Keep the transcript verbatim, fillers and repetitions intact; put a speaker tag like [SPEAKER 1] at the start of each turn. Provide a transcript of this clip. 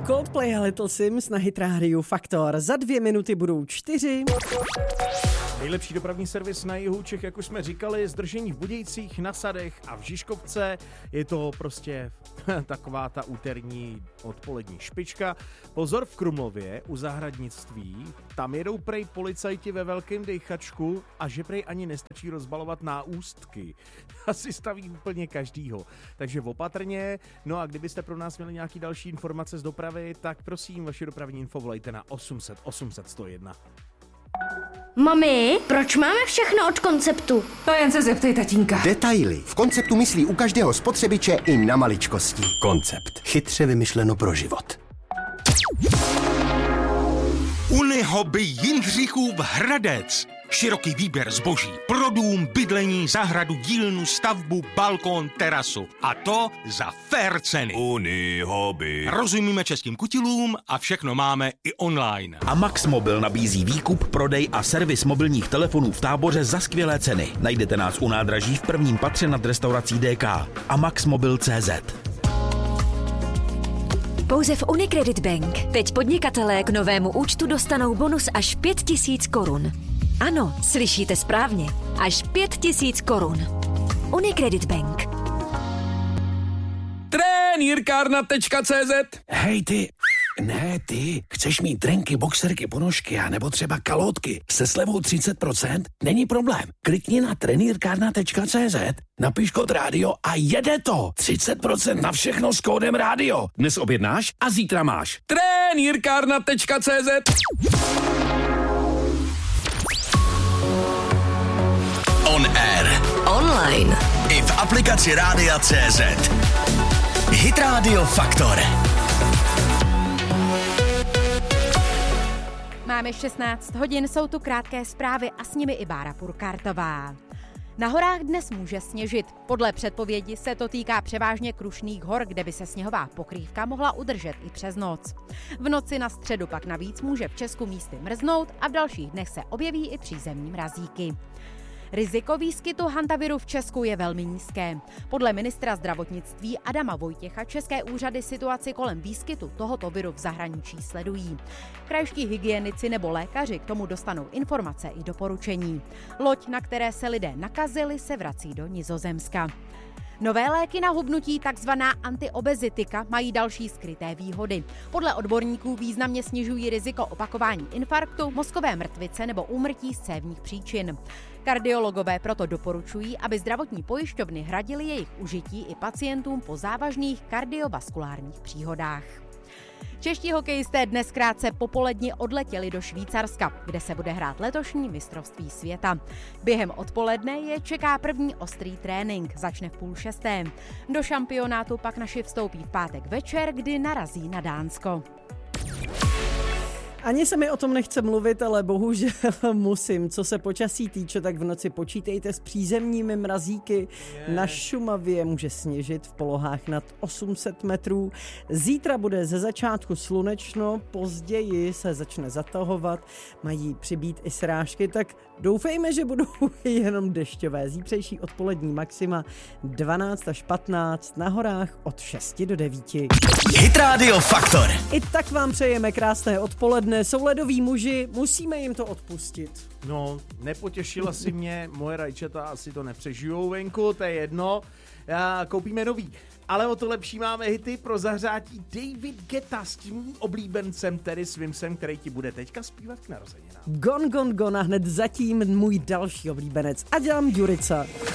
[SPEAKER 1] Coldplay a Little Sims na Hit Radio Faktor. Za dvě minuty budou čtyři.
[SPEAKER 2] Nejlepší dopravní servis na jihu Čech, jak už jsme říkali, zdržení v Budějcích, na Sadech a v Žižkovce. Je to prostě taková ta úterní odpolední špička. Pozor, v Krumlově u zahradnictví, tam jedou prej policajti ve velkém dejchačku a že prej ani nestačí rozbalovat náústky. Asi staví úplně každýho. Takže opatrně. No a kdybyste pro nás měli nějaký další informace z dopravy, tak prosím, vaši dopravní info volejte na osm set osm set sto jedna.
[SPEAKER 3] Mami, proč máme všechno od Konceptu?
[SPEAKER 4] To jen se zeptej tatínka.
[SPEAKER 5] Detaily. V Konceptu myslí u každého spotřebiče i na maličkosti. Koncept. Chytře vymyšleno pro život.
[SPEAKER 6] Unihoby Jindřichův Hradec. Široký výběr zboží pro dům, bydlení, zahradu, dílnu, stavbu, balkón, terasu. A to za fair ceny.
[SPEAKER 7] Unihoby.
[SPEAKER 6] Rozumíme českým kutilům a všechno máme i online.
[SPEAKER 7] A Max Mobil nabízí výkup, prodej a servis mobilních telefonů v Táboře za skvělé ceny. Najdete nás u nádraží v prvním patře nad restaurací D K. A maxmobil tečka cé zet.
[SPEAKER 8] Pouze v Unicredit Bank. Teď podnikatelé k novému účtu dostanou bonus až pět tisíc korun. Ano, slyšíte správně. Až pět tisíc korun. Unicredit Bank.
[SPEAKER 9] Trenýrkárna tečka cé zet.
[SPEAKER 10] Hej ty, ne ty, chceš mít trenky, boxerky, ponožky a nebo třeba kalhotky se slevou třicet procent? Není problém. Klikni na trenýrkárna tečka cé zet, napiš kód rádio a jede to. třicet procent na všechno s kódem rádio. Dnes objednáš a zítra máš.
[SPEAKER 9] Trenýrkárna tečka cé zet.
[SPEAKER 11] On air.
[SPEAKER 8] Online.
[SPEAKER 11] I v aplikaci Rádia tečka cé zet. Hit Radio Faktor.
[SPEAKER 12] Máme šestnáct hodin, jsou tu krátké zprávy a s nimi i Bára Purkartová. Na horách dnes může sněžit. Podle předpovědi se to týká převážně Krušných hor, kde by se sněhová pokrývka mohla udržet i přes noc. V noci na středu pak navíc může v Česku místy mrznout a v dalších dnech se objeví i přízemní mrazíky. Riziko výskytu hantaviru v Česku je velmi nízké. Podle ministra zdravotnictví Adama Vojtěcha české úřady situaci kolem výskytu tohoto viru v zahraničí sledují. Krajští hygienici nebo lékaři k tomu dostanou informace i doporučení. Loď, na které se lidé nakazili, se vrací do Nizozemska. Nové léky na hubnutí, takzvaná antiobezitika, mají další skryté výhody. Podle odborníků významně snižují riziko opakování infarktu, mozkové mrtvice nebo úmrtí z cévních příčin. Kardiologové proto doporučují, aby zdravotní pojišťovny hradily jejich užití i pacientům po závažných kardiovaskulárních příhodách. Čeští hokejisté dnes krátce popoledni odletěli do Švýcarska, kde se bude hrát letošní mistrovství světa. Během odpoledne je čeká první ostrý trénink, začne v půl šesté. Do šampionátu pak naši vstoupí v pátek večer, kdy narazí na Dánsko.
[SPEAKER 1] Ani se mi o tom nechce mluvit, ale bohužel musím. Co se počasí týče, tak v noci počítejte s přízemními mrazíky. Je. Na Šumavě může sněžit v polohách nad osm set metrů. Zítra bude ze začátku slunečno, později se začne zatahovat. Mají přibýt i srážky, tak doufejme, že budou jenom dešťové. Zítřejší odpolední maxima dvanáct až patnáct, na horách od šesti do devíti.
[SPEAKER 11] Hit Radio Faktor.
[SPEAKER 1] I tak vám přejeme krásné odpoledne. Jsou ledoví muži, musíme jim to odpustit.
[SPEAKER 2] No, nepotěšila si mě, moje rajčata asi to nepřežijou venku, to je jedno. Já koupíme nový. Ale o to lepší máme hity pro zahřátí. David Guetta s tím oblíbencem, tedy Swimsem, který ti bude teďka zpívat k narozeninám.
[SPEAKER 1] Gon, gon, gon a hned zatím můj další oblíbenec, Adam Jurica.